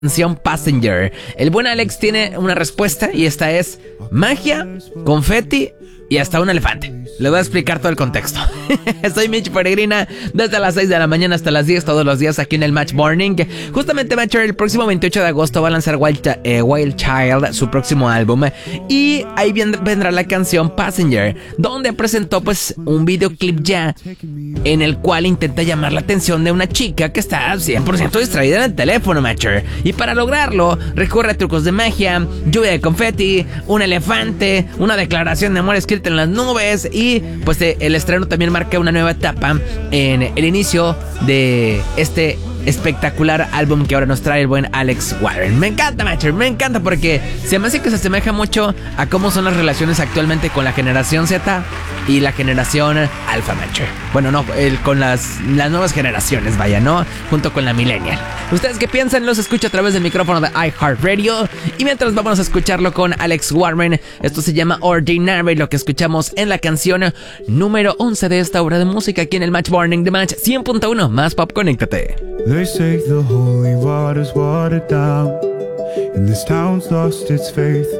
canción Passenger. El buen Alex tiene una respuesta y esta es magia, confeti y hasta un elefante. Le voy a explicar todo el contexto. Soy Mitch Peregrina, desde las 6 de la mañana hasta las 10 todos los días aquí en el Match Morning. Justamente, Matcher, el próximo 28 de agosto va a lanzar Wild Child, su próximo álbum. Y ahí vendrá la canción Passenger, donde presentó pues un videoclip ya en el cual intenta llamar la atención de una chica que está 100% distraída en el teléfono, Matcher. Y para lograrlo, recurre a trucos de magia, lluvia de confeti, un elefante, una declaración de amor escrita en las nubes. Y pues el estreno también marca una nueva etapa en el inicio de este espectacular álbum que ahora nos trae el buen Alex Warren. Me encanta, Matcher, me encanta porque se me hace que se asemeja mucho a cómo son las relaciones actualmente con la generación Z y la generación Alpha, Matcher. Bueno, no, con las nuevas generaciones, vaya, ¿no? Junto con la millennial. ¿Ustedes qué piensan? Los escucho a través del micrófono de iHeartRadio. Y mientras vamos a escucharlo con Alex Warren, esto se llama Ordinary, lo que escuchamos en la canción número 11 de esta obra de música aquí en el Match Morning de Match 100.1. Más pop, conéctate. They say the holy water's watered down, and this town's lost its faith.